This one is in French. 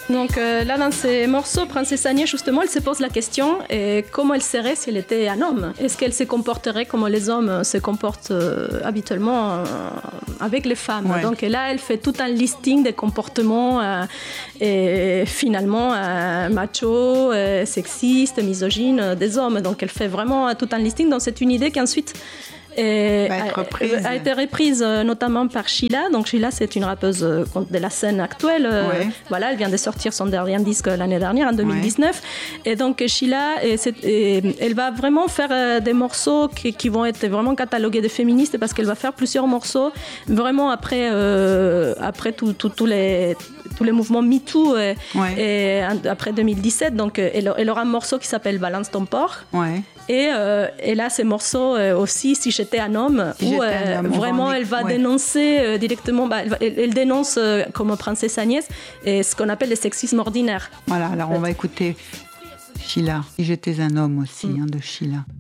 Donc là, dans ces morceaux, Princesse Agnès, justement, elle se pose la question comment elle serait si elle était un homme. Est-ce qu'elle se comporterait comme les hommes se comportent habituellement avec les femmes? Ouais. Donc là, elle fait tout un listing des comportements et finalement macho, sexiste, misogyne des hommes. Donc elle fait vraiment tout un listing. Donc c'est une idée qui ensuite a été reprise notamment par Sheila. Donc Sheila, c'est une rappeuse de la scène actuelle. Voilà, elle vient de sortir son dernier disque l'année dernière, en 2019. Et donc Sheila, elle va vraiment faire des morceaux qui vont être vraiment catalogués de féministes parce qu'elle va faire plusieurs morceaux vraiment après tous les mouvements MeToo et après 2017. Donc elle aura un morceau qui s'appelle Balance ton porc. Ouais. Et là, ces morceaux aussi, Si j'étais un homme, où vraiment elle va dénoncer directement, elle dénonce comme Princesse Agnès ce qu'on appelle le sexisme ordinaire. Voilà, alors on va écouter Sheila. Si j'étais un homme aussi, de Sheila.